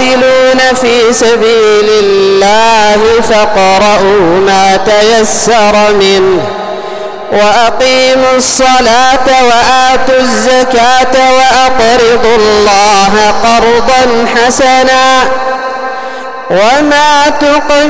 تقاتلون في سبيل الله فاقرؤوا ما تيسر منه وأقيموا الصلاة وآتوا الزكاة وأقرضوا الله قرضا حسنا وما تقبل